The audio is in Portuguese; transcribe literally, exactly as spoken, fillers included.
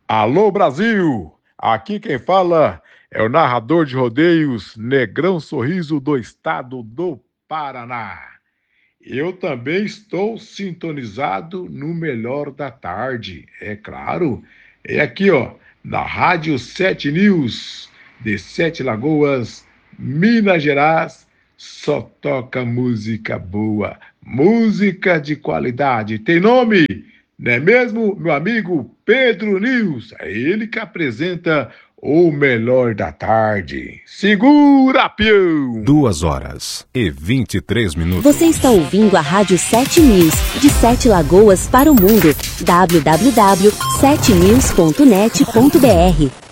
Alô Brasil, aqui quem fala é o narrador de rodeios Negrão Sorriso do estado do Paraná. Eu também estou sintonizado no Melhor da Tarde, é claro. É aqui, ó, na Rádio Sete News, de Sete Lagoas, Minas Gerais, só toca música boa, música de qualidade. Tem nome? Não é mesmo, meu amigo Pedro News? É ele que apresenta o Melhor da Tarde. Segura, peão! Duas horas e vinte e três minutos. Você está ouvindo a Rádio Sete News, de Sete Lagoas para o mundo. w w w ponto sete news ponto net ponto b r